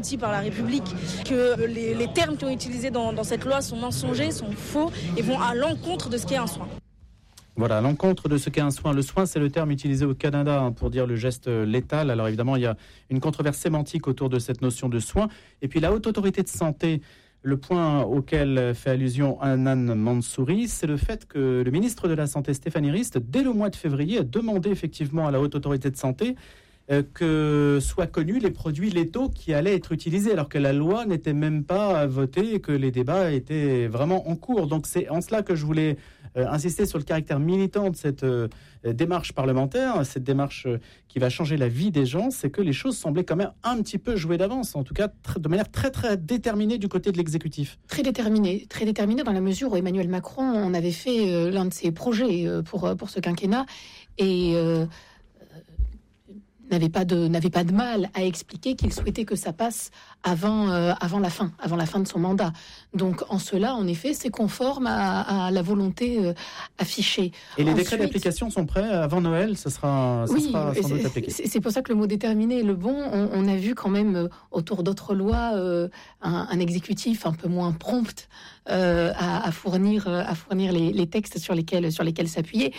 par la République, que les termes qui ont été utilisés dans cette loi sont mensongers, sont faux et vont à l'encontre de ce qu'est un soin. Voilà, à l'encontre de ce qu'est un soin. Le soin, c'est le terme utilisé au Canada pour dire le geste létal. Alors évidemment, il y a une controverse sémantique autour de cette notion de soin. Et puis la Haute Autorité de Santé, le point auquel fait allusion Hanan Mansouri, c'est le fait que le ministre de la Santé, Stéphanie Rist, dès le mois de février, a demandé effectivement à la Haute Autorité de Santé que soient connus les produits létaux qui allaient être utilisés, alors que la loi n'était même pas votée et que les débats étaient vraiment en cours. Donc c'est en cela que je voulais insister sur le caractère militant de cette démarche parlementaire, cette démarche qui va changer la vie des gens, c'est que les choses semblaient quand même un petit peu jouées d'avance, en tout cas de manière très très déterminée du côté de l'exécutif. Très déterminée dans la mesure où Emmanuel Macron en avait fait l'un de ses projets pour ce quinquennat et n'avait pas de mal à expliquer qu'il souhaitait que ça passe avant la fin de son mandat. Donc en cela, en effet, c'est conforme à la volonté affichée. Et les décrets d'application sont prêts avant Noël, ça sera sans doute appliqué. C'est pour ça que le mot déterminé est le bon. On a vu quand même autour d'autres lois un exécutif un peu moins prompt à fournir les textes sur lesquels s'appuyer.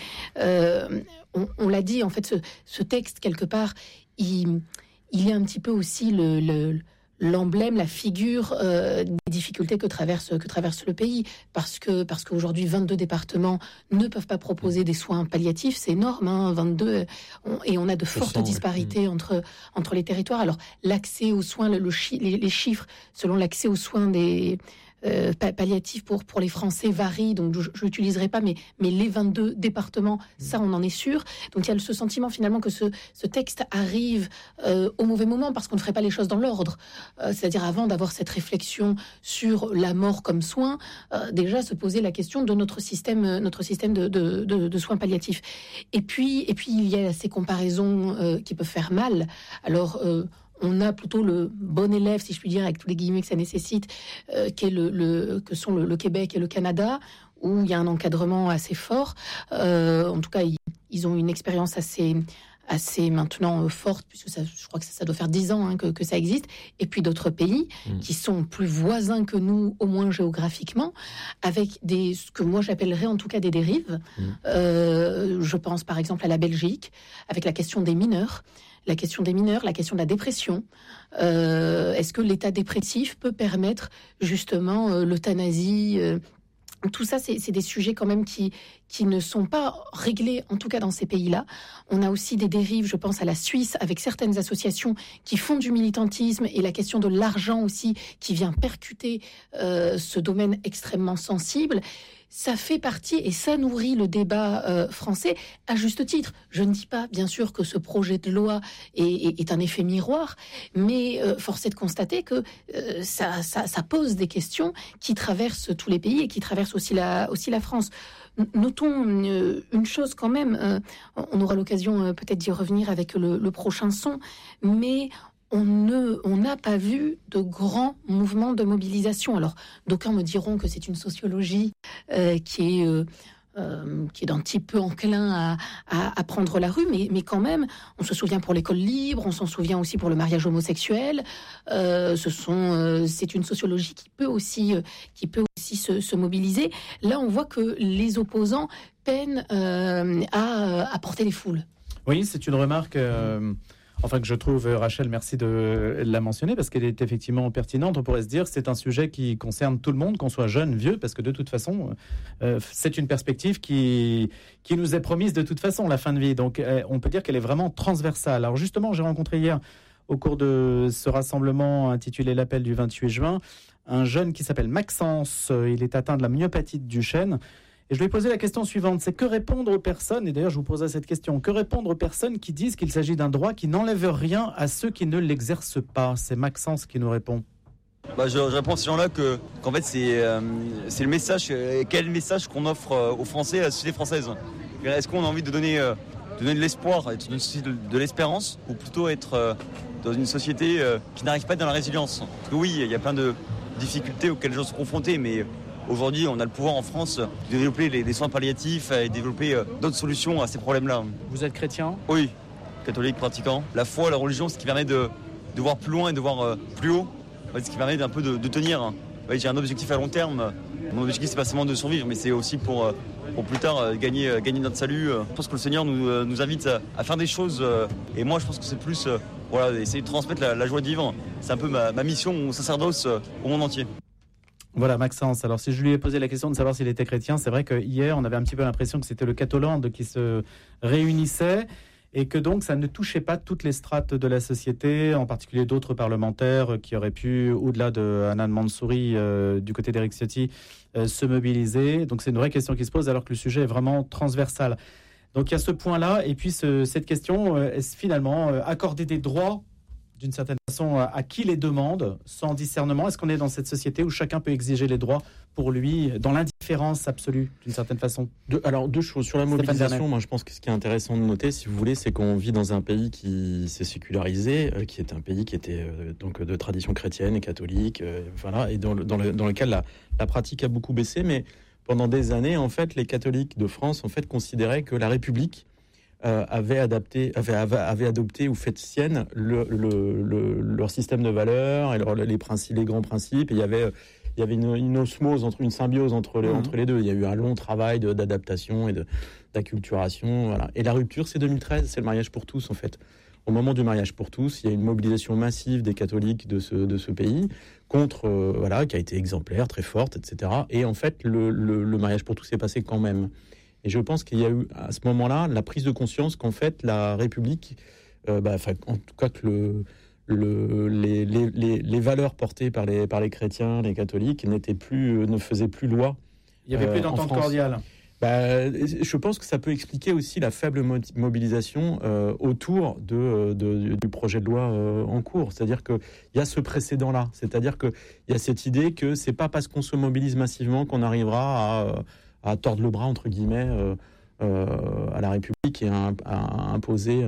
On l'a dit, en fait, ce texte, quelque part, il est un petit peu aussi l'emblème, la figure des difficultés que traverse le pays. Parce qu'aujourd'hui, 22 départements ne peuvent pas proposer des soins palliatifs. C'est énorme, 22. Et on a de fortes disparités entre les territoires. Alors, l'accès aux soins, les chiffres, selon l'accès aux soins des palliatifs pour les Français varient, donc je l'utiliserai pas, mais les 22 départements, ça on en est sûr. Donc il y a ce sentiment finalement que ce texte arrive au mauvais moment parce qu'on ne ferait pas les choses dans l'ordre. C'est-à-dire avant d'avoir cette réflexion sur la mort comme soin, déjà se poser la question de notre système de soins palliatifs. Et puis il y a ces comparaisons qui peuvent faire mal. Alors on a plutôt le bon élève, si je puis dire, avec tous les guillemets que ça nécessite, que sont le Québec et le Canada, où il y a un encadrement assez fort. En tout cas, ils ont une expérience assez maintenant forte, puisque je crois que ça doit faire 10 ans que ça existe. Et puis d'autres pays qui sont plus voisins que nous, au moins géographiquement, avec ce que moi j'appellerais en tout cas des dérives. Je pense par exemple à la Belgique, avec la question des mineurs. La question de la dépression. Est-ce que l'état dépressif peut permettre justement l'euthanasie tout ça, c'est des sujets quand même qui ne sont pas réglés, en tout cas dans ces pays-là. On a aussi des dérives, je pense à la Suisse, avec certaines associations qui font du militantisme et la question de l'argent aussi qui vient percuter ce domaine extrêmement sensible. Ça fait partie et ça nourrit le débat français à juste titre. Je ne dis pas, bien sûr, que ce projet de loi est un effet miroir, mais force est de constater que ça pose des questions qui traversent tous les pays et qui traversent aussi la France. Notons une chose quand même, on aura l'occasion peut-être d'y revenir avec le prochain son, mais on n'a pas vu de grands mouvements de mobilisation. Alors, d'aucuns me diront que c'est une sociologie qui est d'un petit peu enclin à prendre la rue, mais quand même, on se souvient pour l'école libre, on s'en souvient aussi pour le mariage homosexuel. C'est une sociologie qui peut aussi se mobiliser. Là, on voit que les opposants peinent à porter les foules. Oui, c'est une remarque que je trouve, Rachel, merci de la mentionner, parce qu'elle est effectivement pertinente. On pourrait se dire que c'est un sujet qui concerne tout le monde, qu'on soit jeune, vieux, parce que de toute façon, c'est une perspective qui nous est promise de toute façon, la fin de vie. Donc, on peut dire qu'elle est vraiment transversale. Alors justement, j'ai rencontré hier, au cours de ce rassemblement intitulé L'appel du 28 juin, un jeune qui s'appelle Maxence. Il est atteint de la myopathie de Duchenne. Et je lui ai posé la question suivante, c'est que répondre aux personnes, et d'ailleurs je vous poserai cette question, que répondre aux personnes qui disent qu'il s'agit d'un droit qui n'enlève rien à ceux qui ne l'exercent pas? C'est Maxence qui nous répond. Je réponds à ces gens-là qu'en fait c'est le message, quel message qu'on offre aux Français, à la société française. Est-ce qu'on a envie de donner de l'espoir, être dans une société de l'espérance, ou plutôt être dans une société qui n'arrive pas à être dans la résilience? Parce que oui, il y a plein de difficultés auxquelles les gens sont confrontés, mais aujourd'hui, on a le pouvoir en France de développer les soins palliatifs et développer d'autres solutions à ces problèmes-là. Vous êtes chrétien ? Oui, catholique, pratiquant. La foi, la religion, c'est ce qui permet de voir plus loin et de voir plus haut. Ce qui permet d'un peu de tenir. J'ai un objectif à long terme. Mon objectif, c'est pas seulement de survivre, mais c'est aussi pour plus tard gagner notre salut. Je pense que le Seigneur nous invite à faire des choses. Et moi, je pense que c'est plus essayer de transmettre la joie de vivre. C'est un peu ma mission, mon sacerdoce au monde entier. Voilà, Maxence. Alors, si je lui ai posé la question de savoir s'il était chrétien, c'est vrai qu'hier, on avait un petit peu l'impression que c'était le Catoland qui se réunissait et que donc ça ne touchait pas toutes les strates de la société, en particulier d'autres parlementaires qui auraient pu, au-delà de Hanan Mansouri, du côté d'Éric Ciotti, se mobiliser. Donc, c'est une vraie question qui se pose alors que le sujet est vraiment transversal. Donc, il y a ce point-là. Et puis, cette question, est-ce finalement accorder des droits d'une certaine façon à qui les demande, sans discernement? Est-ce qu'on est dans cette société où chacun peut exiger les droits pour lui, dans l'indifférence absolue, d'une certaine façon? Deux choses. Sur la mobilisation, moi je pense que ce qui est intéressant de noter, si vous voulez, c'est qu'on vit dans un pays qui s'est sécularisé, qui est un pays qui était donc de tradition chrétienne et catholique, et dans lequel la pratique a beaucoup baissé, mais pendant des années, en fait, les catholiques de France, en fait, considéraient que la République avait adopté ou fait sienne leur système de valeurs et les grands principes. Et il y avait une osmose, une symbiose entre les deux. Il y a eu un long travail d'adaptation et d'acculturation. Voilà. Et la rupture, c'est 2013, c'est le mariage pour tous, en fait. Au moment du mariage pour tous, il y a une mobilisation massive des catholiques de ce pays contre, qui a été exemplaire, très forte, etc. Et en fait, le mariage pour tous s'est passé quand même. Et je pense qu'il y a eu, à ce moment-là, la prise de conscience qu'en fait, la République, en tout cas que les valeurs portées par les chrétiens, les catholiques, ne faisaient plus loi. Il n'y avait plus d'entente cordiale. Je pense que ça peut expliquer aussi la faible mobilisation autour du projet de loi en cours. C'est-à-dire qu'il y a ce précédent-là. C'est-à-dire qu'il y a cette idée que c'est pas parce qu'on se mobilise massivement qu'on arrivera à tordre le bras, entre guillemets, à la République et à imposer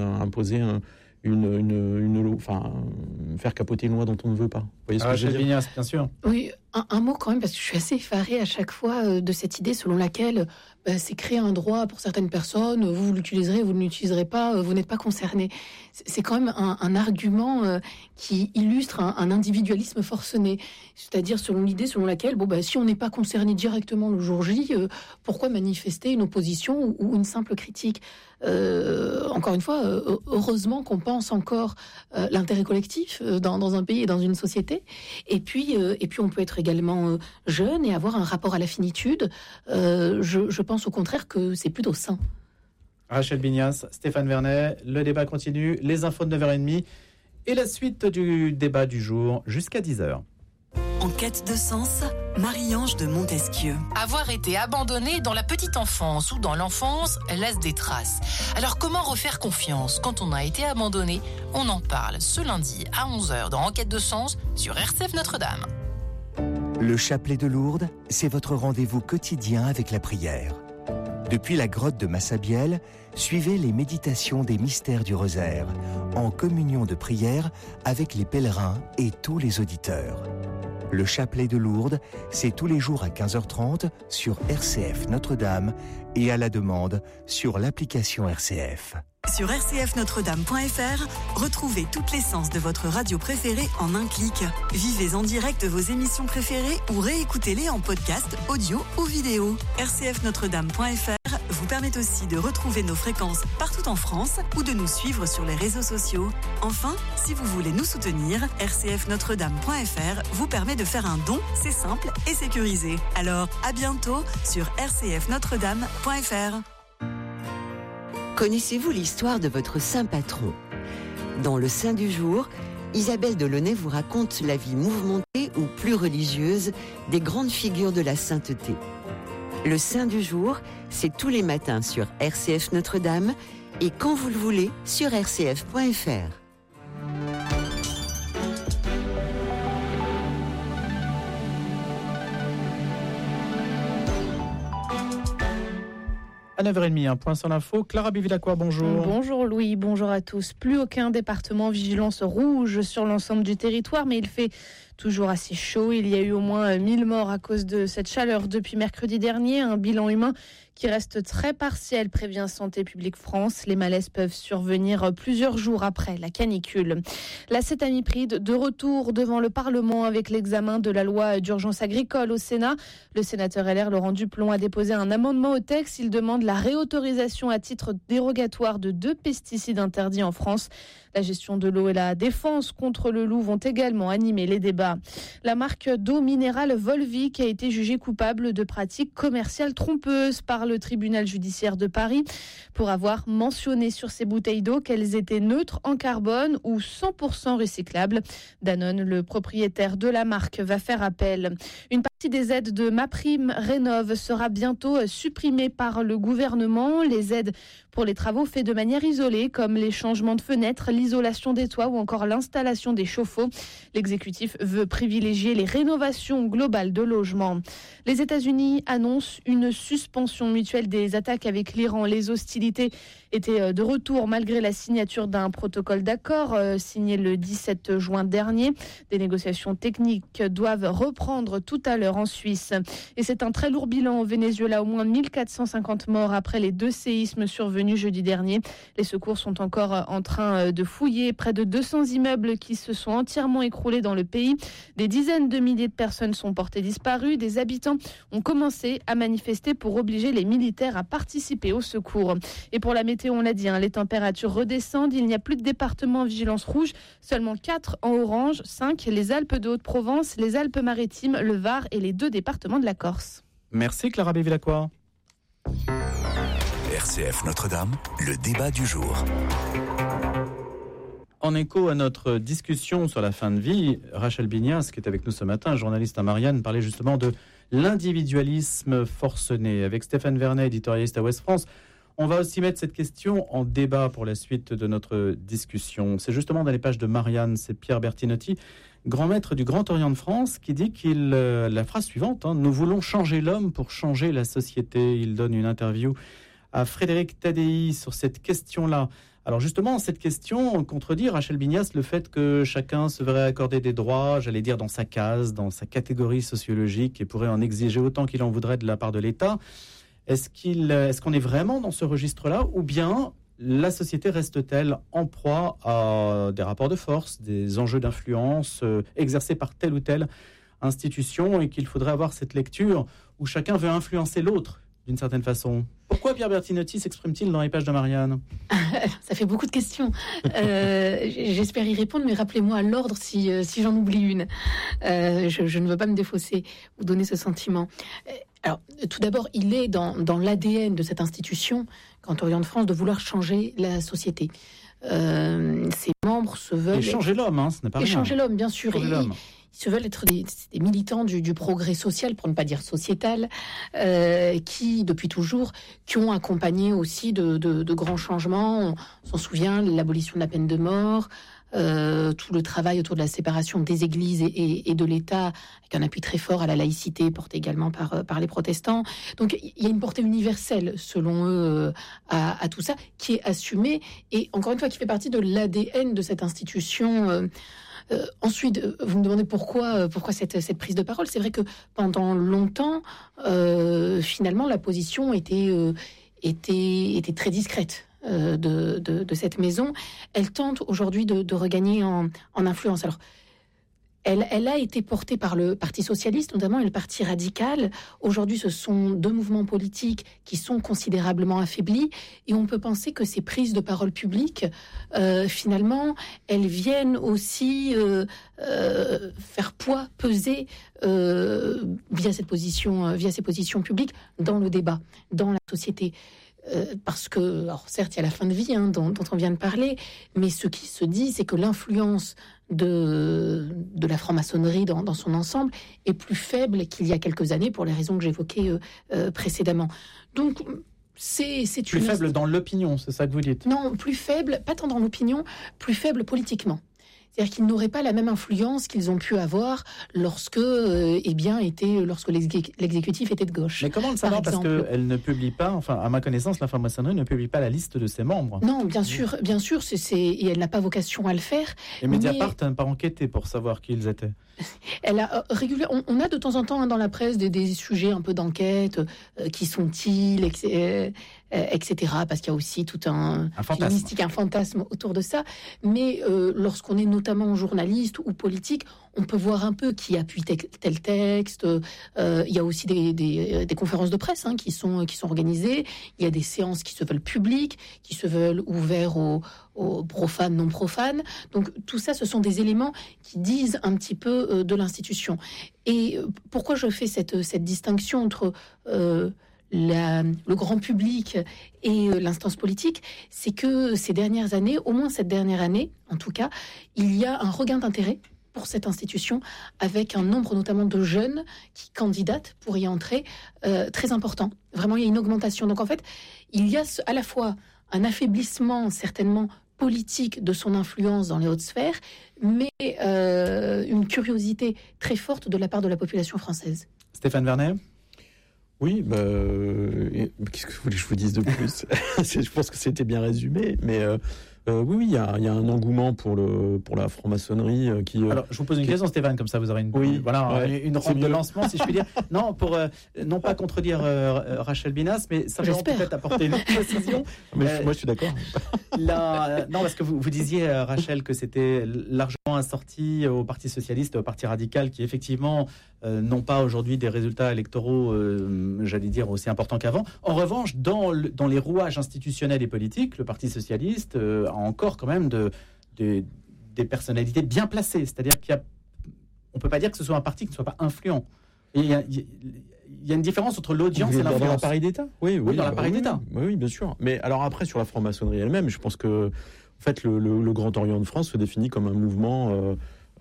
faire capoter une loi dont on ne veut pas. Vous voyez ce que je veux dire ? Vignas, bien sûr. Oui, un mot quand même, parce que je suis assez effarée à chaque fois de cette idée selon laquelle c'est créer un droit pour certaines personnes, vous l'utiliserez, vous ne l'utiliserez pas, vous n'êtes pas concerné. C'est quand même un argument qui illustre un individualisme forcené. C'est-à-dire selon l'idée selon laquelle, si on n'est pas concerné directement le jour J, pourquoi manifester une opposition ou une simple critique ? Encore une fois, heureusement qu'on pense encore l'intérêt collectif dans un pays et dans une société. Et puis on peut être également jeune et avoir un rapport à la finitude. Je pense au contraire que c'est plutôt sain. Rachel Vignas, Stéphane Vernet, le débat continue, les infos de 9h30 et la suite du débat du jour jusqu'à 10h. En quête de sens, Marie-Ange de Montesquieu. Avoir été abandonné dans la petite enfance ou dans l'enfance laisse des traces. Alors comment refaire confiance quand on a été abandonné ? On en parle ce lundi à 11h dans Enquête de sens sur RCF Notre-Dame. Le chapelet de Lourdes, c'est votre rendez-vous quotidien avec la prière. Depuis la grotte de Massabielle, suivez les méditations des mystères du rosaire, en communion de prière avec les pèlerins et tous les auditeurs. Le chapelet de Lourdes, c'est tous les jours à 15h30 sur RCF Notre-Dame et à la demande sur l'application RCF. Sur rcfnotredame.fr, retrouvez toute l'essence de votre radio préférée en un clic. Vivez en direct vos émissions préférées ou réécoutez-les en podcast, audio ou vidéo. rcfnotredame.fr vous permet aussi de retrouver nos fréquences partout en France ou de nous suivre sur les réseaux sociaux. Enfin, si vous voulez nous soutenir, rcfnotredame.fr vous permet de faire un don, c'est simple et sécurisé. Alors, à bientôt sur rcfnotredame.fr. Connaissez-vous l'histoire de votre saint patron ? Dans le Saint du jour, Isabelle Delaunay vous raconte la vie mouvementée ou plus religieuse des grandes figures de la sainteté. Le Saint du jour, c'est tous les matins sur RCF Notre-Dame et quand vous le voulez sur rcf.fr. À 9h30, un point sur l'info. Clara Bivilacois, bonjour. Bonjour Louis, bonjour à tous. Plus aucun département vigilance rouge sur l'ensemble du territoire, mais il fait toujours assez chaud. Il y a eu au moins 1000 morts à cause de cette chaleur depuis mercredi dernier. Un bilan humain qui reste très partiel, prévient Santé publique France. Les malaises peuvent survenir plusieurs jours après la canicule. La cétamipride de retour devant le Parlement avec l'examen de la loi d'urgence agricole au Sénat. Le sénateur LR Laurent Duplon a déposé un amendement au texte. Il demande la réautorisation à titre dérogatoire de 2 pesticides interdits en France. La gestion de l'eau et la défense contre le loup vont également animer les débats. La marque d'eau minérale Volvic a été jugée coupable de pratiques commerciales trompeuses par le tribunal judiciaire de Paris pour avoir mentionné sur ses bouteilles d'eau qu'elles étaient neutres en carbone ou 100% recyclables. Danone, le propriétaire de la marque, va faire appel. Une partie des aides de MaPrimeRénov' sera bientôt supprimée par le gouvernement. Les aides pour les travaux faits de manière isolée, comme les changements de fenêtres, l'isolation des toits ou encore l'installation des chauffe-eau. L'exécutif veut privilégier les rénovations globales de logements. Les États-Unis annoncent une suspension mutuelle des attaques avec l'Iran. Les hostilités étaient de retour malgré la signature d'un protocole d'accord signé le 17 juin dernier. Des négociations techniques doivent reprendre tout à l'heure en Suisse. Et c'est un très lourd bilan au Venezuela, au moins 1450 morts après les 2 séismes survenus jeudi dernier. Les secours sont encore en train de fouiller près de 200 immeubles qui se sont entièrement écroulés dans le pays. Des dizaines de milliers de personnes sont portées disparues. Des habitants ont commencé à manifester pour obliger les militaires à participer au secours. Et pour la météo, on l'a dit, les températures redescendent. Il n'y a plus de départements en vigilance rouge, seulement 4 en orange, 5 les Alpes de Haute-Provence, les Alpes-Maritimes, le Var et les 2 départements de la Corse. Merci Clara Bévilacqua. RCF Notre-Dame, le débat du jour. En écho à notre discussion sur la fin de vie, Rachel Bignas, qui est avec nous ce matin, journaliste à Marianne, parlait justement de l'individualisme forcené. Avec Stéphane Vernet, éditorialiste à Ouest France, on va aussi mettre cette question en débat pour la suite de notre discussion. C'est justement dans les pages de Marianne, c'est Pierre Bertinotti, grand maître du Grand Orient de France, qui dit la phrase suivante, nous voulons changer l'homme pour changer la société. Il donne une interview à Frédéric Tadei sur cette question-là. Alors justement, cette question contredit, Rachel Bignas, le fait que chacun se verrait accorder des droits, j'allais dire dans sa case, dans sa catégorie sociologique, et pourrait en exiger autant qu'il en voudrait de la part de l'État. Est-ce qu'on est vraiment dans ce registre-là, ou bien la société reste-t-elle en proie à des rapports de force, des enjeux d'influence exercés par telle ou telle institution, et qu'il faudrait avoir cette lecture où chacun veut influencer l'autre d'une certaine façon? Pourquoi Pierre Bertinotti s'exprime-t-il dans les pages de Marianne? Ça fait beaucoup de questions. J'espère y répondre, mais rappelez-moi à l'ordre si j'en oublie une. Je ne veux pas me défausser, vous donner ce sentiment. Alors, tout d'abord, il est dans l'ADN de cette institution, Grand Orient de France, de vouloir changer la société. Ses membres se veulent... Et changer l'homme, ce n'est pas rien. Et changer l'homme, bien sûr. Ils se veulent être des militants du progrès social, pour ne pas dire sociétal, qui, depuis toujours, qui ont accompagné aussi de grands changements. On s'en souvient, l'abolition de la peine de mort, tout le travail autour de la séparation des églises et de l'État, avec un appui très fort à la laïcité, porté également par les protestants. Donc, il y a une portée universelle, selon eux, à tout ça, qui est assumée, et encore une fois, qui fait partie de l'ADN de cette institution. Ensuite, vous me demandez pourquoi cette prise de parole. C'est vrai que pendant longtemps, finalement, la position était très discrète de cette maison. Elle tente aujourd'hui de regagner en influence. Alors, elle a été portée par le Parti socialiste, notamment, et le Parti radical. Aujourd'hui, ce sont 2 mouvements politiques qui sont considérablement affaiblis, et on peut penser que ces prises de parole publiques, finalement, elles viennent aussi faire poids, peser via ces positions publiques dans le débat, dans la société. Parce que, alors certes, il y a la fin de vie dont on vient de parler, mais ce qui se dit, c'est que l'influence de la franc-maçonnerie dans son ensemble est plus faible qu'il y a quelques années, pour les raisons que j'évoquais précédemment. Donc, c'est plus faible dans l'opinion, c'est ça que vous dites? Non, plus faible, pas tant dans l'opinion, plus faible politiquement. C'est-à-dire qu'ils n'auraient pas la même influence qu'ils ont pu avoir lorsque l'exécutif était de gauche. Mais comment le savoir? Parce qu'elle ne publie pas, enfin, à ma connaissance, la franc-maçonnerie ne publie pas la liste de ses membres. Non, bien sûr, et elle n'a pas vocation à le faire. Et Mediapart n'a pas enquêté pour savoir qui ils étaient. Elle a régulièrement. On a de temps en temps dans la presse des sujets un peu d'enquête. Qui sont-ils, etc. Parce qu'il y a aussi tout un mystique, un fantasme autour de ça. Mais lorsqu'on est notamment journaliste ou politique, on peut voir un peu qui appuie tel texte. Il y a aussi des conférences de presse qui sont organisées. Il y a des séances qui se veulent publiques, qui se veulent ouvertes aux profanes, non profanes. Donc tout ça, ce sont des éléments qui disent un petit peu de l'institution. Et pourquoi je fais cette distinction entre le grand public et l'instance politique, c'est que ces dernières années, au moins cette dernière année, en tout cas, il y a un regain d'intérêt pour cette institution, avec un nombre notamment de jeunes qui candidatent pour y entrer très important. Vraiment, il y a une augmentation. Donc en fait, il y a à la fois un affaiblissement certainement politique de son influence dans les hautes sphères, mais une curiosité très forte de la part de la population française. Stéphane Vernet ? Oui, qu'est-ce que vous voulez que je vous dise de plus ? Je pense que c'était bien résumé, mais oui, il y a un engouement pour la franc-maçonnerie qui. Alors, je vous pose une question, Stéphane, comme ça vous aurez une robe de lancement, si je puis dire. Non, pour non pas contredire Rachel Binas, mais simplement peut-être apporter une précision. Mais moi, je suis d'accord. Non, parce que vous disiez, Rachel, que c'était largement assorti au Parti socialiste et au Parti radical, qui effectivement n'ont pas aujourd'hui des résultats électoraux, j'allais dire, aussi importants qu'avant. En revanche, dans les rouages institutionnels et politiques, le Parti socialiste a encore quand même des personnalités bien placées. C'est-à-dire on ne peut pas dire que ce soit un parti qui ne soit pas influent. Et il y a une différence entre l'audience et l'influence. Dans l'appareil d'État ? Oui, dans l'appareil d'État. Oui, bien sûr. Mais alors après, sur la franc-maçonnerie elle-même, je pense que en fait, le Grand Orient de France se définit comme un mouvement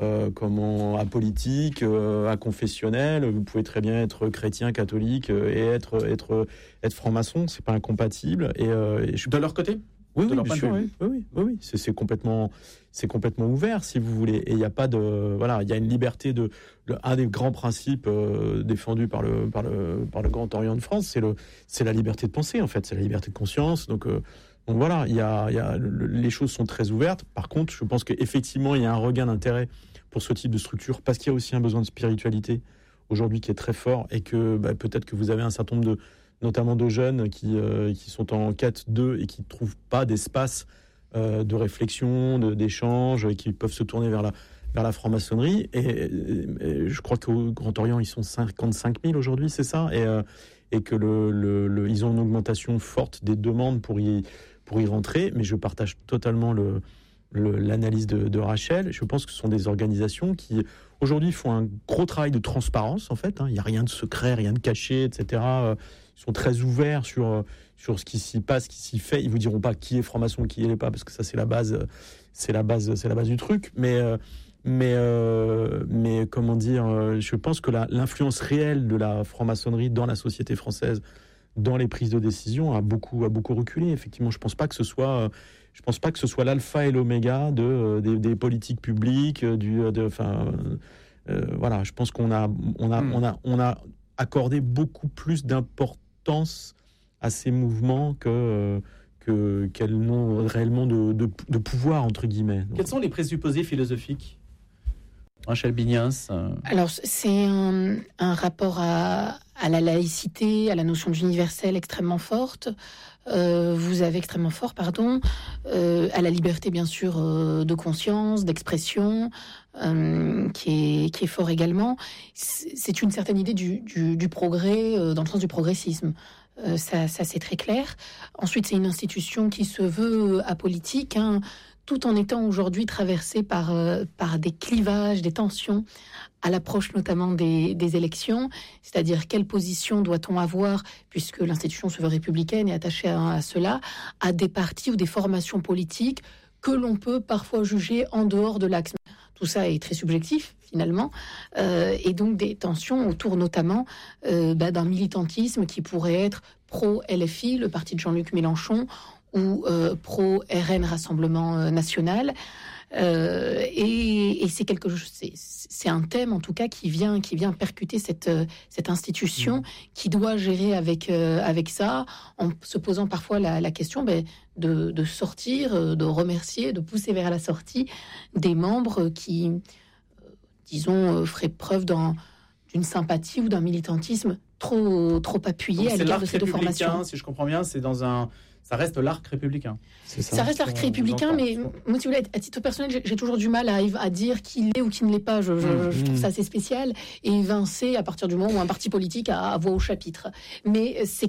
apolitique, aconfessionnel. Vous pouvez très bien être chrétien, catholique et être franc-maçon. C'est pas incompatible. Et de leur côté ? Oui, bien sûr. Oui. C'est complètement ouvert, si vous voulez. Et il n'y a pas il y a une liberté un des grands principes défendus par le Grand Orient de France, c'est la liberté de penser, en fait. C'est la liberté de conscience. Donc voilà, les choses sont très ouvertes. Par contre, je pense qu'effectivement, il y a un regain d'intérêt pour ce type de structure, parce qu'il y a aussi un besoin de spiritualité aujourd'hui qui est très fort, et que peut-être que vous avez un certain nombre notamment de jeunes qui sont en quête d'eux et qui ne trouvent pas d'espace de réflexion, d'échange, qui peuvent se tourner vers la franc-maçonnerie. Et je crois qu'au Grand Orient, ils sont 55 000 aujourd'hui, c'est ça, et que ils ont une augmentation forte des demandes pour y rentrer. Mais je partage totalement l'analyse de Rachel. Je pense que ce sont des organisations qui aujourd'hui font un gros travail de transparence, en fait. Il n'y a rien de secret, rien de caché, etc. Ils sont très ouverts sur ce qui s'y passe, ce qui s'y fait. Ils vous diront pas qui est franc-maçon, qui n'est pas, parce que ça c'est la base du truc. Mais comment dire, je pense que l'influence réelle de la franc-maçonnerie dans la société française, dans les prises de décision, a beaucoup reculé. Effectivement, je pense pas que ce soit l'alpha et l'oméga des politiques publiques. Voilà, je pense qu'on a accordé beaucoup plus d'importance à ces mouvements qu'elles n'ont réellement de pouvoir, entre guillemets. Quels sont les présupposés philosophiques, Rachel Binas? Alors, c'est un rapport à la laïcité, à la notion d'universel extrêmement forte. Vous avez extrêmement fort, à la liberté, bien sûr, de conscience, d'expression, qui est fort également. C'est une certaine idée du progrès, dans le sens du progressisme. Ça c'est très clair. Ensuite, c'est une institution qui se veut apolitique, tout en étant aujourd'hui traversée par des clivages, des tensions, à l'approche notamment des élections, c'est-à-dire quelle position doit-on avoir, puisque l'institution se veut républicaine et attachée à cela, à des partis ou des formations politiques que l'on peut parfois juger en dehors de l'axe. Tout ça est très subjectif, finalement, et donc des tensions autour notamment d'un militantisme qui pourrait être pro-LFI, le parti de Jean-Luc Mélenchon, ou pro-RN, Rassemblement National. Et c'est un thème, en tout cas, qui vient percuter cette institution qui doit gérer avec ça, en se posant parfois la question de sortir, de remercier, de pousser vers la sortie des membres qui ferait preuve d'une sympathie ou d'un militantisme trop appuyé à l'égard de cette formation. Si je comprends bien, ça reste l'arc républicain. Ça reste l'arc républicain, mais moi, si vous voulez, à titre personnel, j'ai toujours du mal à dire qui l'est ou qui ne l'est pas. Je trouve ça assez spécial et évincé à partir du moment où un parti politique a voix au chapitre. Mais c'est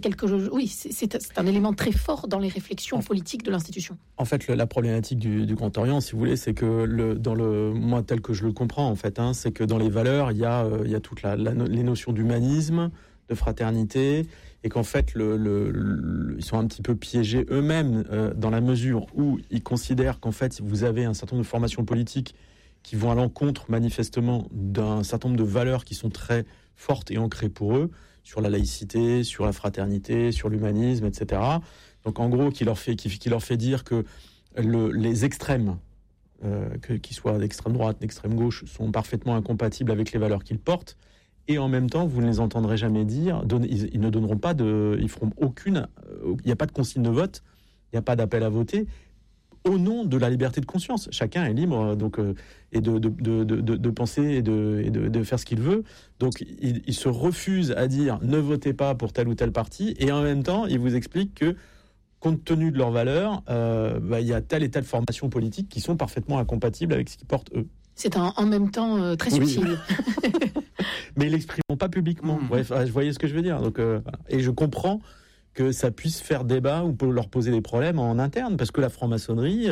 c'est un élément très fort dans les réflexions politiques de l'institution. En fait, la problématique du Grand Orient, si vous voulez, c'est que moi, tel que je le comprends, en fait, c'est que dans les valeurs, il y a toutes les notions d'humanisme, de fraternité, et qu'en fait, ils sont un petit peu piégés eux-mêmes dans la mesure où ils considèrent qu'en fait, vous avez un certain nombre de formations politiques qui vont à l'encontre, manifestement, d'un certain nombre de valeurs qui sont très fortes et ancrées pour eux, sur la laïcité, sur la fraternité, sur l'humanisme, etc. Donc, en gros, qui leur fait dire que les extrêmes, qu'ils soient d'extrême droite, d'extrême gauche, sont parfaitement incompatibles avec les valeurs qu'ils portent. Et en même temps, vous ne les entendrez jamais dire, ils ne donneront pas ils feront aucune, il n'y a pas de consigne de vote, il n'y a pas d'appel à voter, au nom de la liberté de conscience. Chacun est libre et de penser et de faire ce qu'il veut. Donc, il se refuse à dire ne votez pas pour tel ou tel parti, et en même temps, il vous explique que, compte tenu de leurs valeurs, il y a telle et telle formation politique qui sont parfaitement incompatibles avec ce qu'ils portent eux. C'est en même temps très subtil. Oui. Mais ils l'exprimeront pas publiquement. Bref, vous voyez ce que je veux dire. Donc, voilà. Et je comprends que ça puisse faire débat ou leur poser des problèmes en interne, parce que la franc-maçonnerie,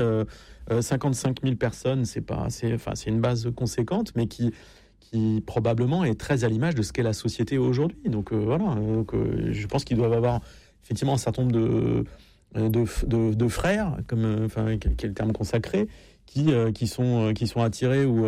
55 000 personnes, c'est une base conséquente, mais qui probablement est très à l'image de ce qu'est la société aujourd'hui. Donc voilà. Je pense qu'ils doivent avoir effectivement un certain nombre de frères, qui est le terme consacré, qui sont attirés ou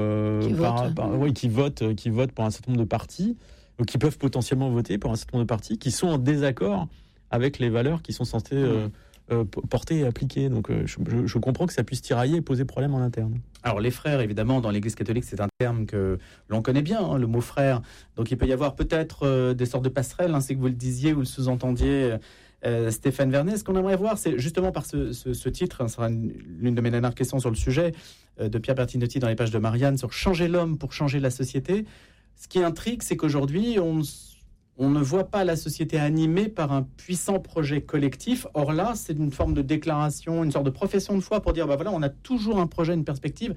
qui votent pour un certain nombre de partis, ou qui peuvent potentiellement voter pour un certain nombre de partis qui sont en désaccord avec les valeurs qui sont censées porter et appliquer. Donc je comprends que ça puisse tirailler et poser problème en interne. Alors les frères, évidemment, dans l'Église catholique, c'est un terme que l'on connaît bien, le mot frère. Donc il peut y avoir peut-être des sortes de passerelles, ainsi que vous le disiez ou le sous-entendiez, Stéphane Vernet. Ce qu'on aimerait voir, c'est justement par ce titre, ça sera l'une de mes dernières questions sur le sujet, de Pierre Bertinotti dans les pages de Marianne, sur changer l'homme pour changer la société. Ce qui intrigue, c'est qu'aujourd'hui, on ne voit pas la société animée par un puissant projet collectif. Or là, c'est une forme de déclaration, une sorte de profession de foi pour dire, voilà, on a toujours un projet, une perspective.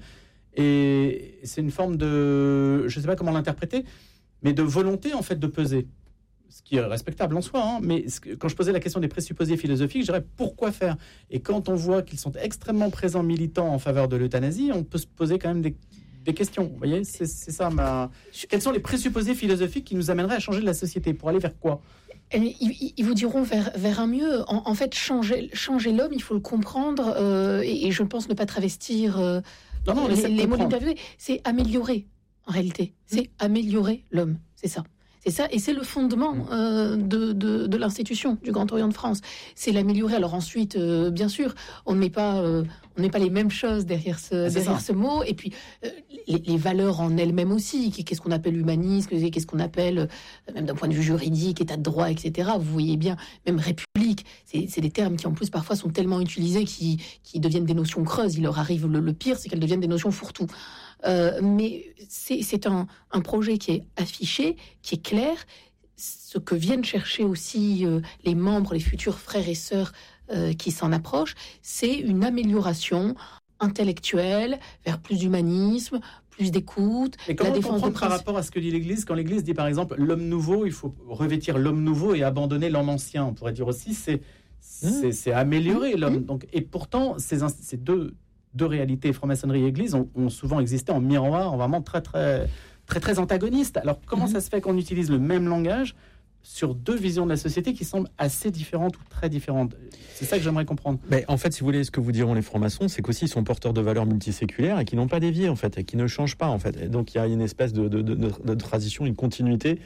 Et c'est une forme de, je ne sais pas comment l'interpréter, mais de volonté, en fait, de peser. Ce qui est respectable en soi, mais quand je posais la question des présupposés philosophiques, je dirais pourquoi faire. Et quand on voit qu'ils sont extrêmement présents, militants en faveur de l'euthanasie, on peut se poser quand même des questions. Vous voyez, c'est ça Quels sont les présupposés philosophiques qui nous amèneraient à changer la société? Pour aller vers quoi? Ils vous diront vers un mieux. En fait, changer l'homme, il faut le comprendre, et je pense ne pas travestir les mots d'interview. C'est améliorer, en réalité. C'est améliorer l'homme, c'est ça. C'est ça, et c'est le fondement de l'institution du Grand Orient de France. C'est l'améliorer. Alors ensuite, bien sûr, on ne met pas les mêmes choses derrière ce mot. Et puis, les valeurs en elles-mêmes aussi. Qu'est-ce qu'on appelle humanisme? Qu'est-ce qu'on appelle, même d'un point de vue juridique, état de droit, etc. Vous voyez bien, même république. C'est des termes qui, en plus, parfois sont tellement utilisés qui deviennent des notions creuses. Il leur arrive le pire, c'est qu'elles deviennent des notions fourre-tout. Mais c'est un projet qui est affiché, qui est clair. Ce que viennent chercher aussi les membres, les futurs frères et sœurs qui s'en approchent, c'est une amélioration intellectuelle vers plus d'humanisme, plus d'écoute. Et comment on comprend par rapport à ce que dit l'Église, quand l'Église dit par exemple l'homme nouveau, il faut revêtir l'homme nouveau et abandonner l'homme ancien. On pourrait dire aussi c'est améliorer l'homme. Donc, et pourtant ces deux réalités, franc-maçonnerie et Église, ont souvent existé en miroir, vraiment très antagonistes. Alors comment ça se fait qu'on utilise le même langage sur deux visions de la société qui semblent assez différentes ou très différentes? C'est ça que j'aimerais comprendre. Mais en fait, si vous voulez, ce que vous diront les francs-maçons, c'est qu'aussi ils sont porteurs de valeurs multiséculaires et qui n'ont pas dévié, en fait, et qui ne changent pas, en fait. Et donc il y a une espèce de tradition, une continuité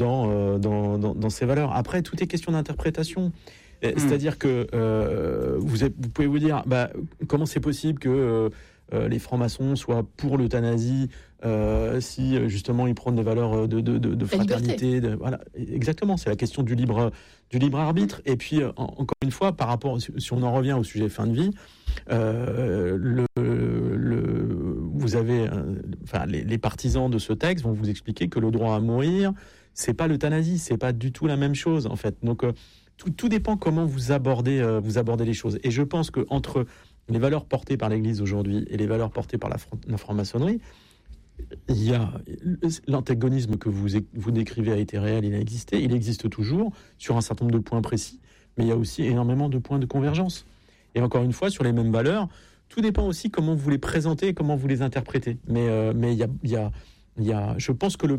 dans ces valeurs. Après, tout est question d'interprétation. C'est-à-dire que vous pouvez vous dire, comment c'est possible que les francs-maçons soient pour l'euthanasie si justement ils prônent des valeurs de fraternité, voilà, exactement, c'est la question du libre arbitre. Et puis encore une fois, par rapport, si on en revient au sujet fin de vie, vous avez, les partisans de ce texte vont vous expliquer que le droit à mourir, c'est pas l'euthanasie, c'est pas du tout la même chose en fait. Donc tout dépend comment vous abordez les choses. Et je pense que entre les valeurs portées par l'Église aujourd'hui et les valeurs portées par la franc-maçonnerie, il y a l'antagonisme que vous décrivez a été réel, il a existé, il existe toujours sur un certain nombre de points précis, mais il y a aussi énormément de points de convergence. Et encore une fois, sur les mêmes valeurs, tout dépend aussi comment vous les présentez et comment vous les interprétez. Mais il y a, je pense que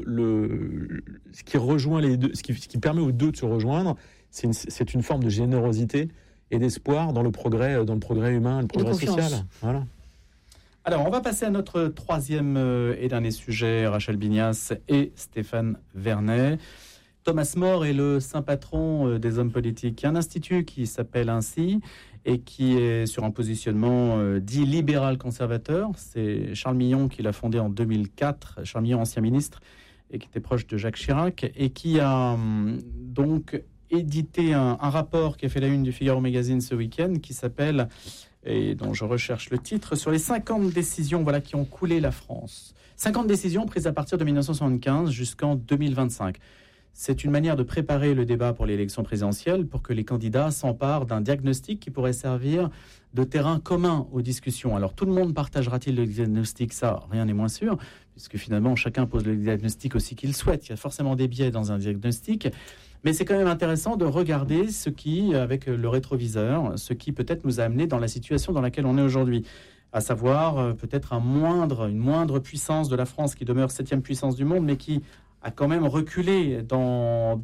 ce qui rejoint les deux, ce qui permet aux deux de se rejoindre, c'est une forme de générosité et d'espoir dans le progrès humain, le progrès social. Voilà. Alors, on va passer à notre troisième et dernier sujet, Rachel Bignas et Stéphane Vernet. Thomas More est le saint patron des hommes politiques. Il y a un institut qui s'appelle ainsi et qui est sur un positionnement dit libéral-conservateur. C'est Charles Millon qui l'a fondé en 2004. Charles Millon, ancien ministre, et qui était proche de Jacques Chirac, et qui a donc édité un rapport qui a fait la une du Figaro Magazine ce week-end, qui s'appelle, et dont je recherche le titre, sur les 50 décisions qui ont coulé la France. 50 décisions prises à partir de 1975 jusqu'en 2025. C'est une manière de préparer le débat pour l'élection présidentielle pour que les candidats s'emparent d'un diagnostic qui pourrait servir de terrain commun aux discussions. Alors tout le monde partagera-t-il le diagnostic ? Ça, rien n'est moins sûr, puisque finalement chacun pose le diagnostic aussi qu'il souhaite. Il y a forcément des biais dans un diagnostic, mais c'est quand même intéressant de regarder ce qui, avec le rétroviseur, ce qui peut-être nous a amené dans la situation dans laquelle on est aujourd'hui. À savoir peut-être une moindre puissance de la France qui demeure 7e puissance du monde, mais qui a quand même reculé dans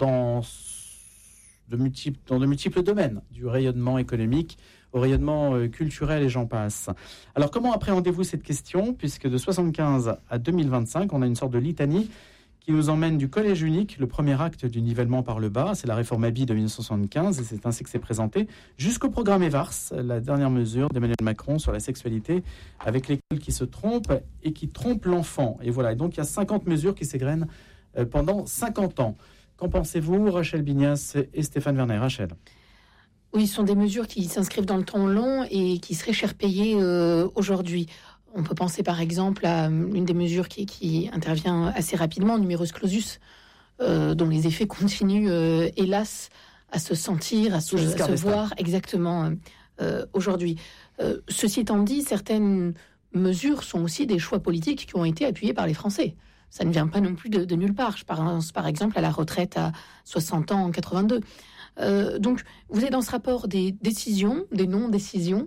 de multiples domaines, du rayonnement économique au rayonnement culturel et j'en passe. Alors comment appréhendez-vous cette question, puisque de 1975 à 2025, on a une sorte de litanie qui nous emmène du collège unique, le premier acte du nivellement par le bas, c'est la réforme Haby de 1975, et c'est ainsi que c'est présenté, jusqu'au programme EVARS, la dernière mesure d'Emmanuel Macron sur la sexualité, avec l'école qui se trompe et qui trompe l'enfant. Et voilà, et donc il y a 50 mesures qui s'égrènent pendant 50 ans. Qu'en pensez-vous, Rachel Bignas et Stéphane Vernet? Rachel. Oui, ce sont des mesures qui s'inscrivent dans le temps long et qui seraient cher payées aujourd'hui. On peut penser par exemple à une des mesures qui intervient assez rapidement, numerus clausus, dont les effets continuent, hélas, à se sentir, à se voir exactement aujourd'hui. Ceci étant dit, certaines mesures sont aussi des choix politiques qui ont été appuyés par les Français. Ça ne vient pas non plus de nulle part. Je pense par exemple à la retraite à 60 ans en 82. Donc, vous avez dans ce rapport des décisions, des non-décisions,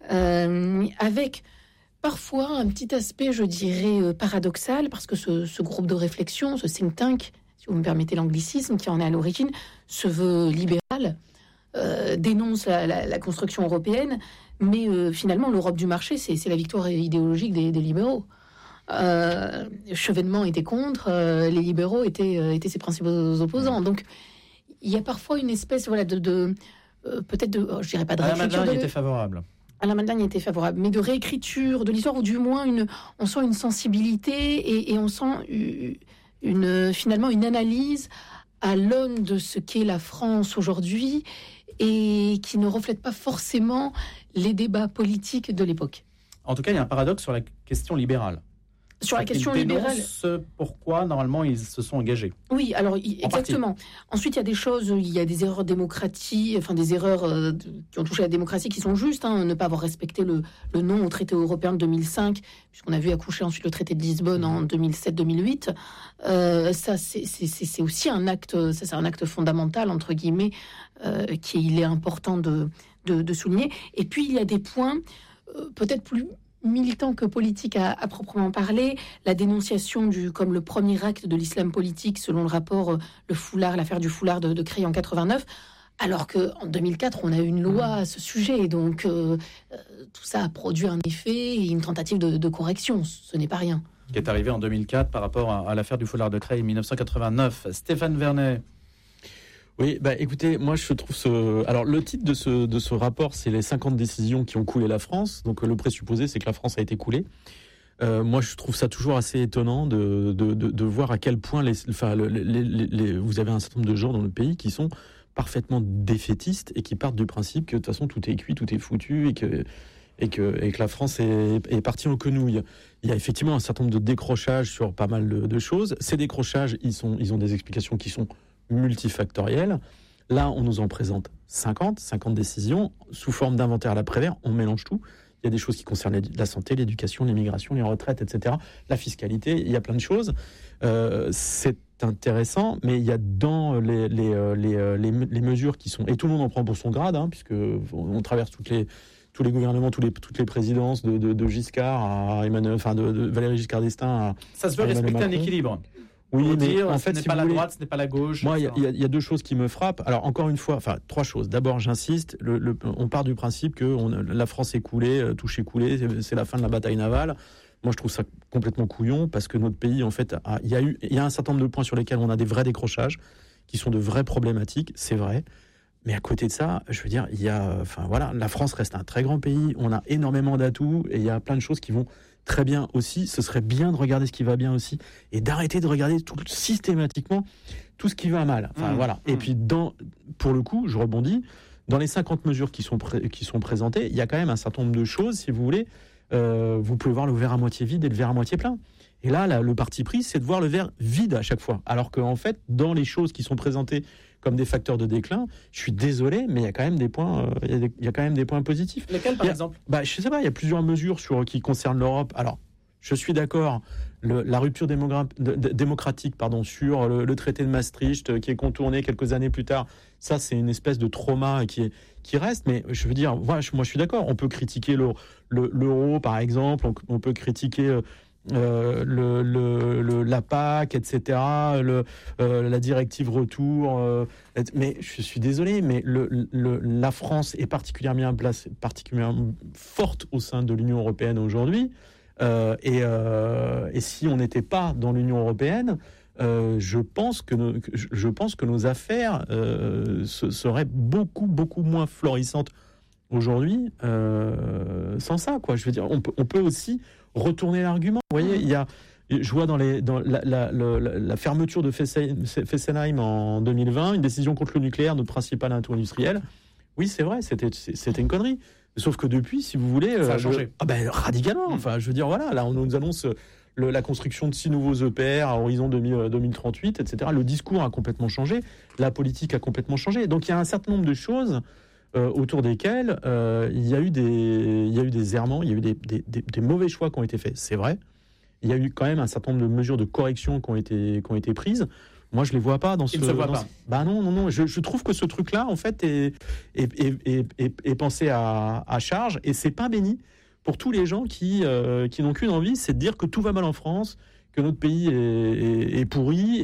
avec parfois un petit aspect, je dirais, paradoxal, parce que ce groupe de réflexion, ce think tank, si vous me permettez l'anglicisme, qui en est à l'origine, se veut libéral, dénonce la construction européenne, mais finalement, l'Europe du marché, c'est la victoire idéologique des libéraux. Chevènement était contre, les libéraux étaient ses principaux opposants. Donc, il y a parfois une espèce de peut-être de, je dirais pas de réécriture. Alain Madelin était favorable. Alain Madelin était favorable, mais de réécriture de l'histoire, ou du moins on sent une sensibilité et on sent finalement une analyse à l'aune de ce qu'est la France aujourd'hui et qui ne reflète pas forcément les débats politiques de l'époque. En tout cas, il y a un paradoxe sur la question libérale. Sur la question libérale, pourquoi normalement ils se sont engagés. Oui, alors exactement. Ensuite, il y a des choses, il y a des erreurs démocratiques, enfin des erreurs qui ont touché la démocratie qui sont justes. Ne pas avoir respecté le non au traité européen de 2005, puisqu'on a vu accoucher ensuite le traité de Lisbonne en 2007-2008. Ça, c'est aussi un acte. Ça, c'est un acte fondamental entre guillemets qu'il est important de souligner. Et puis il y a des points peut-être plus militant que politique à proprement parler, la dénonciation comme le premier acte de l'islam politique selon le rapport l'affaire du foulard de Creil en 89, alors qu'en 2004 on a eu une loi à ce sujet, et donc tout ça a produit un effet et une tentative de correction, ce n'est pas rien. Qui est arrivé en 2004 par rapport à l'affaire du foulard de Creil en 1989. Stéphane Vernet. Oui, écoutez, moi je trouve alors le titre de ce rapport, c'est les 50 décisions qui ont coulé la France. Donc le présupposé, c'est que la France a été coulée. Moi, je trouve ça toujours assez étonnant de voir à quel point vous avez un certain nombre de gens dans le pays qui sont parfaitement défaitistes et qui partent du principe que de toute façon tout est cuit, tout est foutu et que la France est partie en quenouille. Il y a effectivement un certain nombre de décrochages sur pas mal de choses. Ces décrochages, ils ont des explications qui sont multifactorielles. Là, on nous en présente 50 décisions sous forme d'inventaire à la Prévert. On mélange tout. Il y a des choses qui concernent la santé, l'éducation, l'immigration, les retraites, etc. La fiscalité, il y a plein de choses. C'est intéressant, mais il y a dans les mesures qui sont... Et tout le monde en prend pour son grade, puisque on traverse tous les gouvernements, toutes les présidences de Giscard à Emmanuel, de Valéry Giscard d'Estaing à... Ça se veut respecter un équilibre. Oui, mais en fait, ce n'est pas la droite, ce n'est pas la gauche. Moi, il y a deux choses qui me frappent. Alors, encore une fois, trois choses. D'abord, j'insiste, on part du principe que la France est coulée, touche est coulée, c'est la fin de la bataille navale. Moi, je trouve ça complètement couillon, parce que notre pays, en fait, il y a un certain nombre de points sur lesquels on a des vrais décrochages, qui sont de vraies problématiques, c'est vrai. Mais à côté de ça, je veux dire, la France reste un très grand pays, on a énormément d'atouts, et il y a plein de choses qui vont très bien aussi. Ce serait bien de regarder ce qui va bien aussi, et d'arrêter de regarder systématiquement tout ce qui va mal. Et puis, pour le coup, je rebondis, dans les 50 mesures qui sont présentées, il y a quand même un certain nombre de choses, si vous voulez. Vous pouvez voir le verre à moitié vide et le verre à moitié plein. Et là, le parti pris, c'est de voir le verre vide à chaque fois. Alors qu'en fait, dans les choses qui sont présentées comme des facteurs de déclin, je suis désolé, mais il y a quand même des points, il y a quand même des points positifs. Lesquels, par exemple ? Je sais pas, il y a plusieurs mesures qui concernent l'Europe. Alors, je suis d'accord, la rupture démocratique, sur le traité de Maastricht, qui est contourné quelques années plus tard, ça, c'est une espèce de trauma qui reste. Mais je veux dire, moi, je suis d'accord. On peut critiquer l'euro, par exemple. On peut critiquer la PAC, etc., la directive retour. Mais je suis désolé, mais la France est particulièrement forte au sein de l'Union européenne aujourd'hui. Et si on n'était pas dans l'Union européenne, je pense que nos affaires seraient beaucoup, beaucoup moins florissantes aujourd'hui sans ça, quoi. Je veux dire, on peut aussi retourner l'argument. Vous voyez, je vois dans la fermeture de Fessenheim en 2020, une décision contre le nucléaire, notre principal atout industriel. Oui, c'est vrai, c'était une connerie. Sauf que depuis, si vous voulez... Ça a changé. Radicalement. Enfin, je veux dire, voilà, là, on nous annonce la construction de 6 nouveaux EPR à horizon 2038, etc. Le discours a complètement changé, la politique a complètement changé. Donc, il y a un certain nombre de choses autour desquelles il y a eu des errements, il y a eu des mauvais choix qui ont été faits, c'est vrai. Il y a eu quand même un certain nombre de mesures de correction qui ont été prises. Moi, je les vois pas dans ce... Il ne se voit pas. Non. Je trouve que ce truc-là, en fait, est pensé à charge, et c'est pas béni pour tous les gens qui n'ont qu'une envie, c'est de dire que tout va mal en France, que notre pays est pourri,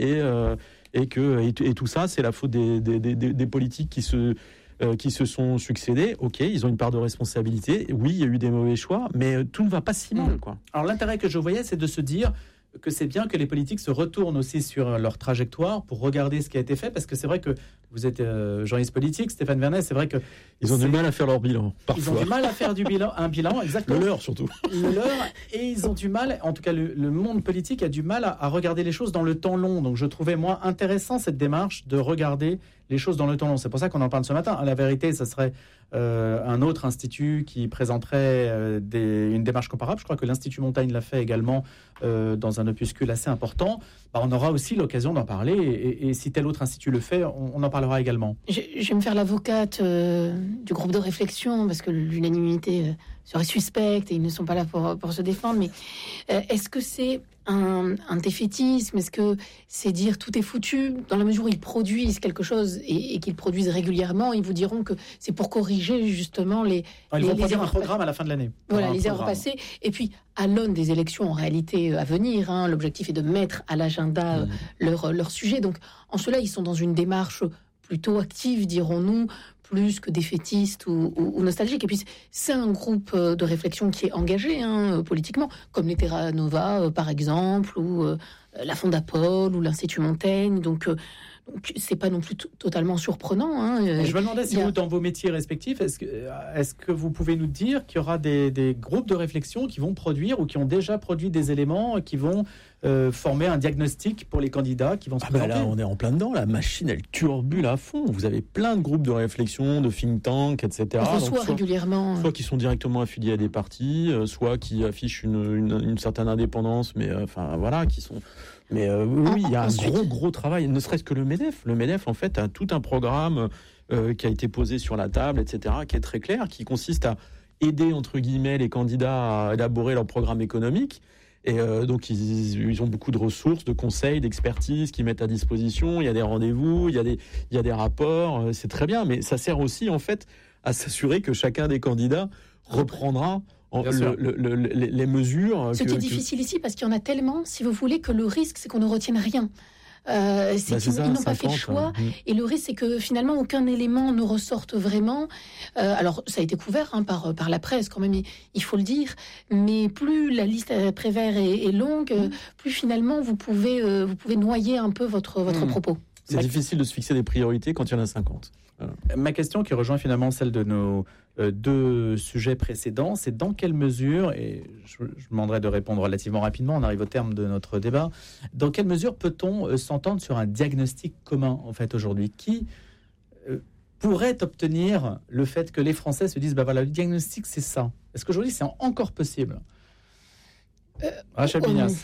et tout ça, c'est la faute des politiques qui se sont succédés. Ok, ils ont une part de responsabilité. Oui, il y a eu des mauvais choix, mais tout ne va pas si mal, quoi. Alors l'intérêt que je voyais, c'est de se dire que c'est bien que les politiques se retournent aussi sur leur trajectoire pour regarder ce qui a été fait, parce que c'est vrai que vous êtes journaliste politique, Stéphane Vernet, c'est vrai que... Ils ont du mal à faire leur bilan, parfois. Ils ont du mal à faire un bilan, exactement. Le leur, surtout. Le leur, et ils ont du mal, en tout cas le monde politique a du mal à regarder les choses dans le temps long. Donc je trouvais, moi, intéressant cette démarche de regarder les choses dans le temps long. C'est pour ça qu'on en parle ce matin. La vérité, ça serait un autre institut qui présenterait une démarche comparable. Je crois que l'Institut Montaigne l'a fait également dans un opuscule assez important. On aura aussi l'occasion d'en parler, et si tel autre institut le fait, on en parlera également. Je vais me faire l'avocate du groupe de réflexion, parce que l'unanimité serait suspecte et ils ne sont pas là pour se défendre, mais est-ce que c'est un défaitisme? Est-ce que c'est dire tout est foutu? Dans la mesure où ils produisent quelque chose et qu'ils produisent régulièrement, ils vous diront que c'est pour corriger justement ils vont produire un programme à la fin de l'année. Voilà, les erreurs passées. Et puis, à l'aune des élections en réalité à venir, l'objectif est de mettre à l'agenda leur sujet. Donc, en cela, ils sont dans une démarche plutôt active, dirons-nous, plus que défaitiste ou nostalgique. Et puis, c'est un groupe de réflexion qui est engagé politiquement, comme les Terra Nova, par exemple, ou la Fondapol, ou l'Institut Montaigne. Donc Donc c'est pas non plus totalement surprenant. Hein. Je me demandais si vous, dans vos métiers respectifs, est-ce que vous pouvez nous dire qu'il y aura des groupes de réflexion qui vont produire ou qui ont déjà produit des éléments qui vont former un diagnostic pour les candidats qui vont se présenter? Là, on est en plein dedans. La machine, elle turbule à fond. Vous avez plein de groupes de réflexion, de think tank, etc. On reçoit régulièrement. Soit qui sont directement affiliés à des partis, soit qui affichent une certaine indépendance, mais voilà, qui sont. Mais oui, il y a un gros travail. Ne serait-ce que le MEDEF. Le MEDEF, en fait, a tout un programme qui a été posé sur la table, etc., qui est très clair, qui consiste à aider entre guillemets les candidats à élaborer leur programme économique. Et donc ils ont beaucoup de ressources, de conseils, d'expertise qu'ils mettent à disposition. Il y a des rendez-vous, il y a des rapports. C'est très bien, mais ça sert aussi en fait à s'assurer que chacun des candidats reprendra les mesures. Ce qui est difficile ici, parce qu'il y en a tellement, si vous voulez, que le risque, c'est qu'on ne retienne rien. Ils n'ont pas fait le choix, et le risque c'est que finalement aucun élément ne ressorte vraiment. Alors ça a été couvert par la presse quand même, il faut le dire, mais plus la liste Prévert est longue, plus finalement vous pouvez noyer un peu votre propos. C'est difficile de se fixer des priorités quand il y en a 50. Voilà. Ma question qui rejoint finalement celle de nos deux sujets précédents, c'est dans quelle mesure, et je demanderai de répondre relativement rapidement, on arrive au terme de notre débat, dans quelle mesure peut-on s'entendre sur un diagnostic commun en fait aujourd'hui qui pourrait obtenir le fait que les Français se disent voilà, le diagnostic c'est ça. Est-ce qu'aujourd'hui c'est encore possible? Rachel Binas.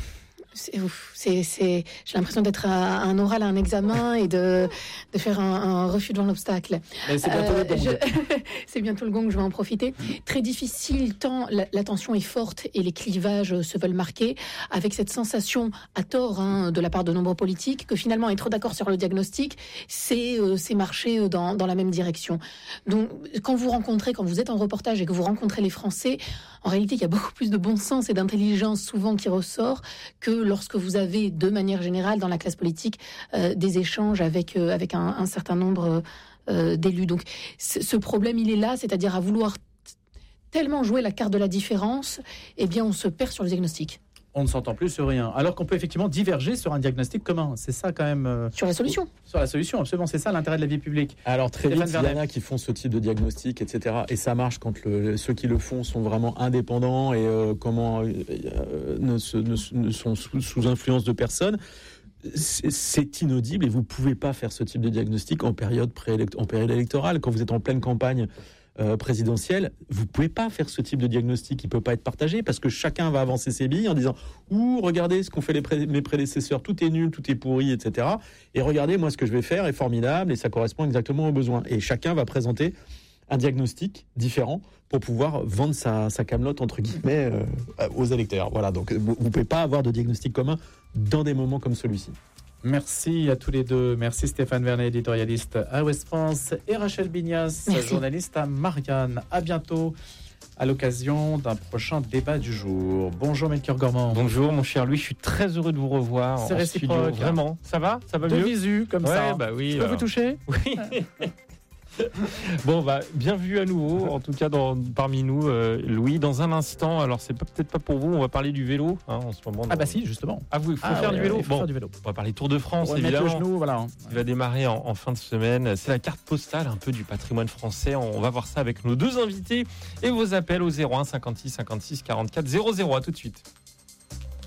J'ai l'impression d'être à un oral, à un examen et de faire un refus devant l'obstacle. C'est bientôt le gong. C'est bientôt le gong, je vais en profiter. Très difficile, tant la tension est forte et les clivages se veulent marquer, avec cette sensation, à tort, de la part de nombreux politiques, que finalement être d'accord sur le diagnostic, c'est marcher dans la même direction. Donc, quand vous êtes en reportage et que vous rencontrez les Français, en réalité, il y a beaucoup plus de bon sens et d'intelligence souvent qui ressort que lorsque vous avez, de manière générale, dans la classe politique, des échanges avec un certain nombre d'élus. Donc, ce problème, il est là, c'est-à-dire à vouloir tellement jouer la carte de la différence, eh bien, on se perd sur le diagnostic. On ne s'entend plus sur rien, alors qu'on peut effectivement diverger sur un diagnostic commun. C'est ça quand même... Sur la solution. Sur la solution, absolument. C'est ça l'intérêt de la vie publique. Alors très vite, il y en a qui font ce type de diagnostic, etc. Et ça marche quand ceux qui le font sont vraiment indépendants et ne sont sous influence de personne. C'est inaudible et vous ne pouvez pas faire ce type de diagnostic en période électorale. Quand vous êtes en pleine campagne présidentielle, vous pouvez pas faire ce type de diagnostic, il peut pas être partagé parce que chacun va avancer ses billes en disant regardez ce qu'ont fait mes prédécesseurs, tout est nul, tout est pourri, etc. Et regardez, moi ce que je vais faire est formidable et ça correspond exactement aux besoins. Et chacun va présenter un diagnostic différent pour pouvoir vendre sa camelote entre guillemets aux électeurs. Voilà, donc vous pouvez pas avoir de diagnostic commun dans des moments comme celui-ci. Merci à tous les deux. Merci Stéphane Vernet, éditorialiste à Ouest France, et Rachel Binas, journaliste à Marianne. À bientôt à l'occasion d'un prochain débat du jour. Bonjour Melchior Gormand. Bonjour mon cher Louis, je suis très heureux de vous revoir. C'est réciproque. Studio. Vraiment, ça va mieux. De visu comme ça. Bah oui. Je peux vous toucher? Oui. Bon, bienvenue à nouveau, en tout cas parmi nous, Louis. Dans un instant, alors c'est peut-être pas pour vous, on va parler du vélo en ce moment. Si, justement. Il faut faire du vélo. Il faut faire du vélo. On va parler Tour de France, évidemment. Mettre le genou, voilà. Il va démarrer en fin de semaine. C'est la carte postale un peu du patrimoine français. On va voir ça avec nos deux invités et vos appels au 01 56 56 44 00. À tout de suite.